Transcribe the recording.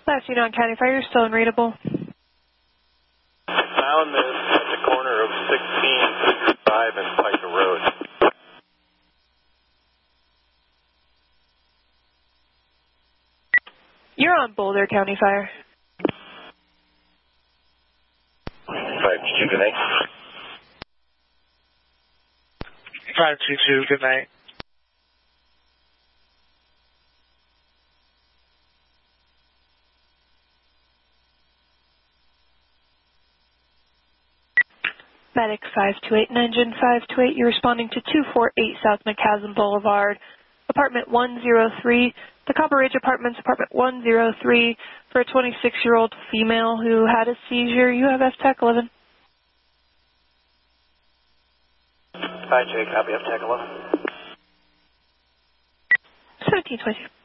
Last unit on County Fire, still unreadable. Found this at the corner of 1665 and Piker Road. You're on Boulder County Fire. 522, good night. 522, good night. Medic 528 and engine 528, you're responding to 248 South McCasm Boulevard, apartment 103, the Copper Ridge Apartments, apartment 103, for a 26-year-old female who had a seizure. You have FTEC 11. 5J, copy FTEC 11. 1722.